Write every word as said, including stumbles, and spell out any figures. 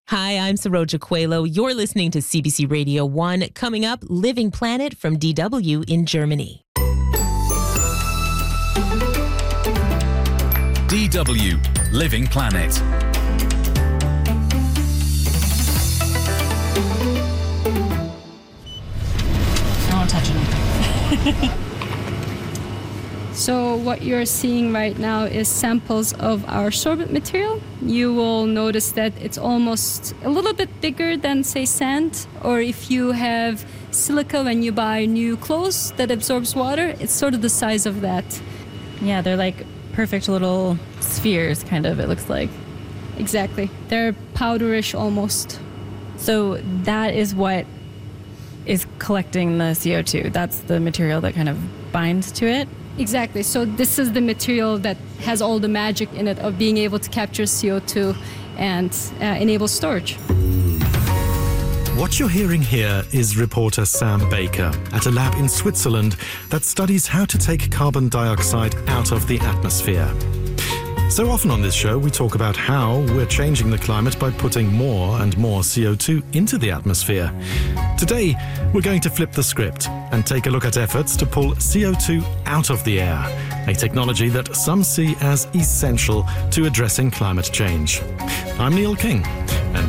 Hi, I'm Saroja Coelho. You're listening to C B C Radio one. Coming up, Living Planet from D W in Germany. D W Living Planet. I won't touch anything. So what you're seeing right now is samples of our sorbent material. You will notice that it's almost a little bit bigger than, say, sand. Or if you have silica when you buy new clothes that absorbs water, it's sort of the size of that. Yeah, they're like perfect little spheres, kind of, it looks like. Exactly. They're powderish almost. So that is what is collecting the C O two. That's the material that kind of binds to it. Exactly. So this is the material that has all the magic in it of being able to capture C O two and uh, enable storage. What you're hearing here is reporter Sam Baker at a lab in Switzerland that studies how to take carbon dioxide out of the atmosphere. So often on this show, we talk about how we're changing the climate by putting more and more C O two into the atmosphere. Today, we're going to flip the script and take a look at efforts to pull C O two out of the air, a technology that some see as essential to addressing climate change. I'm Neil King, and